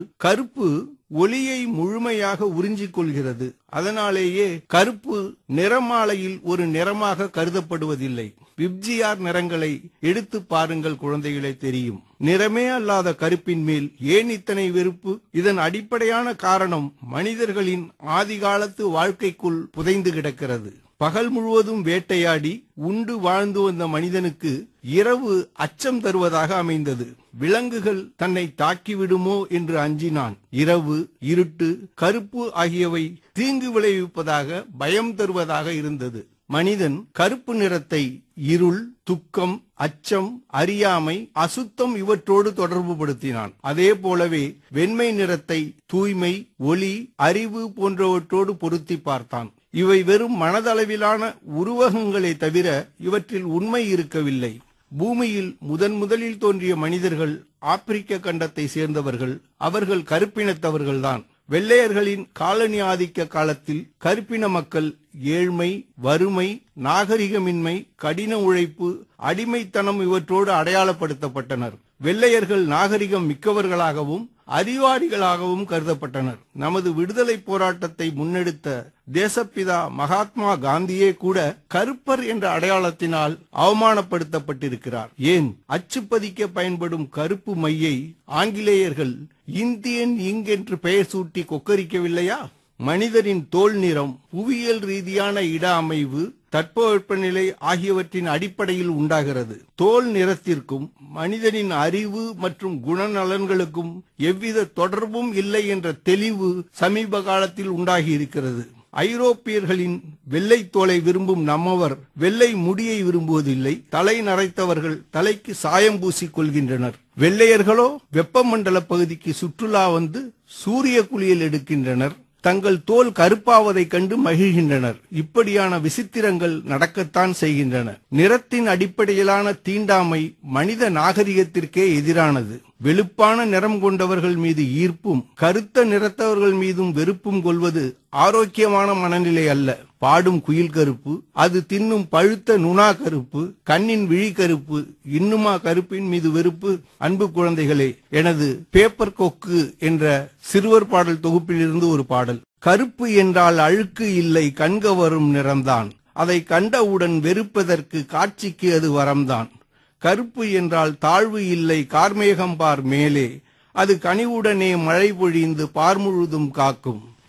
கருப்பு ஒளியை முழுமையாக உறிஞ்சிக் கொள்கிறது. அதனாலேயே கருப்பு நிறமாலையில் ஒரு நிறமாக கருதப்படுவதில்லை. விப்ஜிஆர் நிறங்களை எடுத்து பாருங்கள் குழந்தைகளே, தெரியும். நிறமே அல்லாத கருப்பின் மேல் ஏன் இத்தனை வெறுப்பு? இதன் அடிப்படையான காரணம் மனிதர்களின் ஆதிகாலத்து வாழ்க்கைக்குள் புதைந்து கிடக்கிறது. பகல் முழுவதும் வேட்டையாடி உண்டு வாழ்ந்து வந்த மனிதனுக்கு இரவு அச்சம் தருவதாக அமைந்தது. விலங்குகள் தன்னை தாக்கிவிடுமோ என்று அஞ்சினான். இரவு, இருட்டு, கருப்பு ஆகியவை தீங்கு விளைவிப்பதாக, பயம் தருவதாக இருந்தது. மனிதன் கருப்பு நிறத்தை இருள், துக்கம், அச்சம், அறியாமை, அசுத்தம் இவற்றோடு தொடர்பு படுத்தினான். அதே போலவே வெண்மை நிறத்தை தூய்மை, ஒளி, அறிவு போன்றவற்றோடு பொருத்தி பார்த்தான். இவை வெறும் மனதளவிலான உருவகங்களே தவிர இவற்றில் உண்மை இருக்கவில்லை. பூமியில் முதலில் தோன்றிய மனிதர்கள் ஆப்பிரிக்க கண்டத்தை சேர்ந்தவர்கள். அவர்கள் கருப்பினத்தவர்கள்தான். வெள்ளையர்களின் காலனி ஆதிக்க காலத்தில் கருப்பின மக்கள் ஏழ்மை, வறுமை, நாகரிகமின்மை, கடின உழைப்பு, அடிமைத்தனம் இவற்றோடு அடையாளப்படுத்தப்பட்டனர். வெள்ளையர்கள் நாகரிகம் மிக்கவர்களாகவும் அறிவாளிகளாகவும் கருதப்பட்டனர். நமது விடுதலை போராட்டத்தை முன்னெடுத்த தேசப்பிதா மகாத்மா காந்தியே கூட கருப்பர் என்ற அடையாளத்தினால் அவமானப்படுத்தப்பட்டிருக்கிறார். ஏன் அச்சுப்பதிக்க பயன்படும் கருப்பு மையை ஆங்கிலேயர்கள் இந்தியன் இங்க் என்று பெயர் சூட்டி கொக்கரிக்கவில்லையா? மனிதரின் தோல் நிறம் புவியியல் ரீதியான இட அமைவு, தட்பவெப்பநிலை ஆகியவற்றின் அடிப்படையில் உண்டாகிறது. தோல் நிறத்திற்கும் மனிதனின் அறிவு மற்றும் குணநலன்களுக்கும் எவ்வித தொடர்பும் இல்லை என்ற தெளிவு சமீப காலத்தில் உண்டாகி இருக்கிறது. ஐரோப்பியர்களின் வெள்ளை தோலை விரும்பும் நம்மவர் வெள்ளை முடியை விரும்புவதில்லை. தலை நரைத்தவர்கள் தலைக்கு சாயம் பூசிக் கொள்கின்றனர். வெள்ளையர்களோ வெப்பமண்டல பகுதிக்கு சுற்றுலா வந்து சூரிய குளியல் எடுக்கின்றனர். தங்கள் தோல் கருப்பாவதை கண்டு மகிழ்கின்றனர். இப்படியான விசித்திரங்கள் நடக்கத்தான் செய்கின்றன. நிறத்தின் அடிப்படையிலான தீண்டாமை மனித நாகரிகத்திற்கே எதிரானது. வெளுப்பான நிறம் கொண்டவர்கள் மீது ஈர்ப்பும் கருத்த நிறத்தவர்கள் மீதும் வெறுப்பும் கொள்வது ஆரோக்கியமான மனநிலை அல்ல. பாடும் குயில் கருப்பு, அது தின்னும் பழுத்த நுணா கருப்பு, கண்ணின் விழி கருப்பு, இன்னுமா கருப்பின் மீது வெறுப்பு? அன்பு குழந்தைகளே, எனது பேப்பர் கொக்கு என்ற சிறுவர் பாடல் தொகுப்பிலிருந்து ஒரு பாடல். கருப்பு என்றால் அழுக்கு இல்லை, கண்கவரும் நிறம்தான். அதை கண்டவுடன் வெறுப்பதற்கு காட்சிக்கு அது வரம்தான். கருப்பு என்றால் தாழ்வு இல்லை, கார்மேகம் பார் மேலே, அது கனிவுடனே மழை பொழிந்து பார் முழுதும் காக்கும்.